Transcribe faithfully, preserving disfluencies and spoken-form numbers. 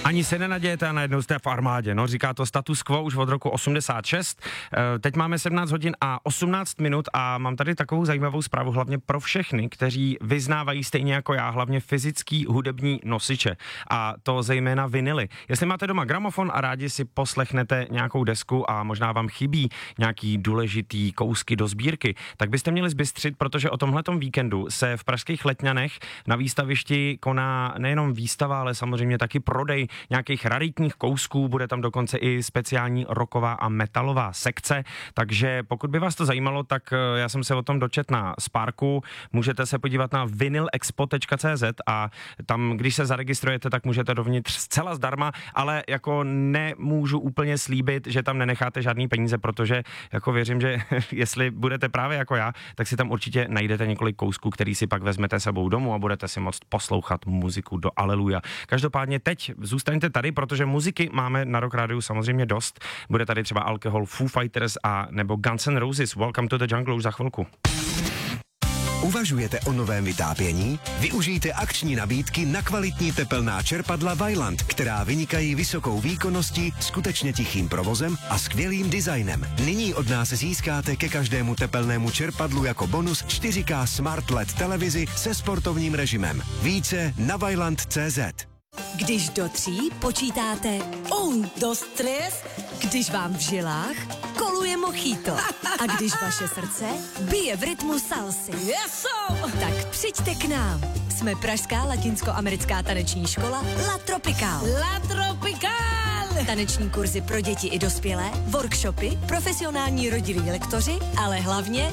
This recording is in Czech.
Ani se nenadějete a najednou jste v armádě, no, říká to status quo už od roku osmdesát šest. E, teď máme sedmnáct hodin a osmnáct minut a mám tady takovou zajímavou zprávu hlavně pro všechny, kteří vyznávají stejně jako já hlavně fyzický hudební nosiče a to zejména vinily. Jestli máte doma gramofon a rádi si poslechnete nějakou desku a možná vám chybí nějaký důležitý kousky do sbírky, tak byste měli zbystřit, protože o tomhletom víkendu se v pražských Letňanech na výstavišti koná nejenom výstava, ale samozřejmě taky prodej nějakých raritních kousků, bude tam dokonce i speciální rocková a metalová sekce, takže pokud by vás to zajímalo, tak já jsem se o tom dočet na Sparku, můžete se podívat na vinylexpo tečka cé zet a tam, když se zaregistrujete, tak můžete dovnitř zcela zdarma, ale jako nemůžu úplně slíbit, že tam nenecháte žádný peníze, protože jako věřím, že jestli budete právě jako já, tak si tam určitě najdete několik kousků, který si pak vezmete sebou domů a budete si moct poslouchat muziku do aleluja. Každopádně teď zůstaňte tady, protože muziky máme na Rock Rádiu samozřejmě dost. Bude tady třeba Alkohol, Foo Fighters a nebo Guns N' Roses. Welcome to the Jungle už za chvilku. Uvažujete o novém vytápění? Využijte akční nabídky na kvalitní tepelná čerpadla Vaillant, která vynikají vysokou výkonností, skutečně tichým provozem a skvělým designem. Nyní od nás získáte ke každému tepelnému čerpadlu jako bonus čtyři ká Smart el é dé televizi se sportovním režimem. Více na vaillant tečka cé zet. Když do tří počítáte un, dos, tres, když vám v žilách koluje mojito a když vaše srdce bije v rytmu salsy. Yeso! Tak přijďte k nám. Jsme pražská latinskoamerická taneční škola La Tropical. La Tropical! Taneční kurzy pro děti i dospělé, workshopy, profesionální rodilí lektoři, ale hlavně